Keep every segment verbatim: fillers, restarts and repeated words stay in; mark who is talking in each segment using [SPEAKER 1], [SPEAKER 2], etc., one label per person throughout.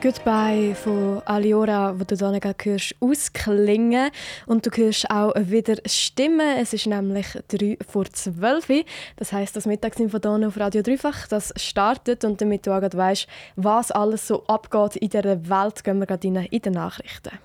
[SPEAKER 1] Goodbye von Aliora, wo du hier hörst, ausklingen. Und du hörst auch wieder Stimmen. Es ist nämlich drei vor zwölf. Das heisst, das Mittagsinfo hier auf Radio Dreifach, das startet. Und damit du auch gerade weisst, was alles so abgeht in dieser Welt, gehen wir gerade rein in die Nachrichten.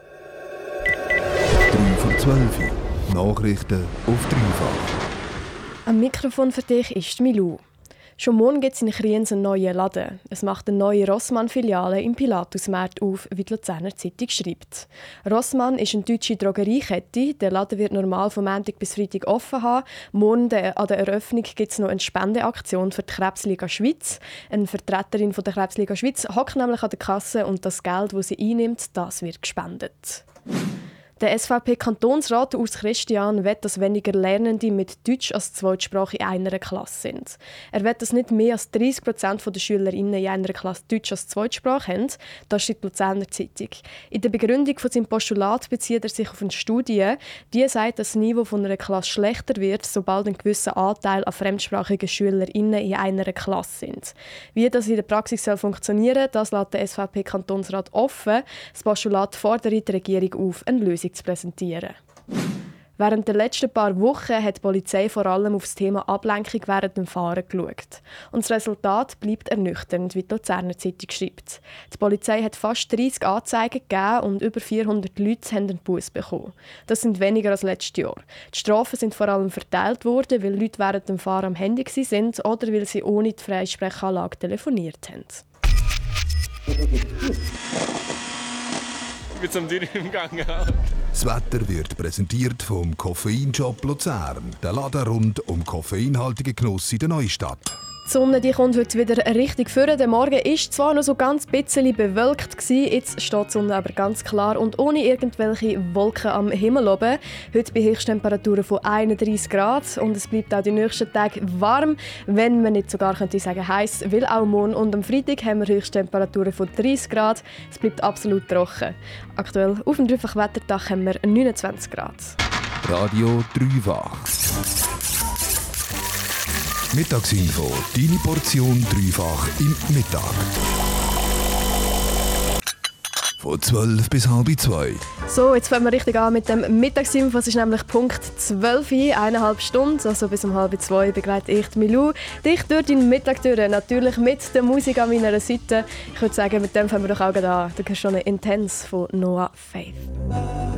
[SPEAKER 2] drei vor zwölf. Nachrichten auf Dreifach.
[SPEAKER 1] Am Mikrofon für dich ist Milou. Schon morgen gibt es in Kriens einen neuen Laden. Es macht eine neue Rossmann-Filiale im Pilatusmarkt auf, wie die Luzerner Zeitung schreibt. Rossmann ist eine deutsche Drogeriekette. Der Laden wird normal von Montag bis Freitag offen haben. Morgen an der Eröffnung gibt es noch eine Spendeaktion für die Krebsliga Schweiz. Eine Vertreterin von der Krebsliga Schweiz hockt nämlich an der Kasse und das Geld, das sie einnimmt, das wird gespendet. Der S V P-Kantonsrat Urs Christian will, dass weniger Lernende mit Deutsch als Zweitsprache in einer Klasse sind. Er will, dass nicht mehr als dreißig Prozent der SchülerInnen in einer Klasse Deutsch als Zweitsprache haben. Das steht die Luzerner Zeitung. In der Begründung von seinem Postulat bezieht er sich auf eine Studie, die sagt, dass das Niveau von einer Klasse schlechter wird, sobald ein gewisser Anteil an fremdsprachigen SchülerInnen in einer Klasse sind. Wie das in der Praxis soll funktionieren, das lässt der S V P-Kantonsrat offen. Das Postulat fordert die Regierung auf, eine Lösung zu präsentieren. Während der letzten paar Wochen hat die Polizei vor allem auf das Thema Ablenkung während dem Fahren geschaut. Und das Resultat bleibt ernüchternd, wie die Luzerner Zeitung schreibt. Die Polizei hat fast dreißig Anzeigen gegeben und über vierhundert Leute haben einen Buss bekommen. Das sind weniger als letztes Jahr. Die Strafen sind vor allem verteilt worden, weil Leute während dem Fahren am Handy waren oder weil sie ohne die Freisprechanlage telefoniert haben.
[SPEAKER 3] Ich bin zum Dürren im Gang.
[SPEAKER 2] Das Wetter wird präsentiert vom Koffeinshop Luzern. Der Laden rund um koffeinhaltigen Genuss in der Neustadt.
[SPEAKER 1] Die Sonne die kommt heute wieder richtig vor. Der Morgen war zwar noch so ganz bisschen bewölkt gewesen, jetzt steht die Sonne aber ganz klar und ohne irgendwelche Wolken am Himmel oben. Heute bei Höchsttemperaturen von einunddreißig Grad und es bleibt auch die nächsten Tage warm, wenn man nicht sogar könnte sagen heiß, weil auch morgen und am Freitag haben wir Höchsttemperaturen von dreißig Grad. Es bleibt absolut trocken. Aktuell auf dem Dreifach-Wetterdach haben wir neunundzwanzig Grad.
[SPEAKER 2] Radio Dreifach. Mittagsinfo, deine Portion Dreifach im Mittag. Von zwölf bis halb zwei.
[SPEAKER 1] So, jetzt fangen wir richtig an mit dem Mittagsinfo. Es ist nämlich Punkt zwölf, eineinhalb Stunden, also bis um halb zwei begleite ich die Milou. Dich durch deinen Mittag durch, natürlich mit der Musik an meiner Seite. Ich würde sagen, mit dem fangen wir doch auch an. Du hörst schon eine Intense von Noah Faith.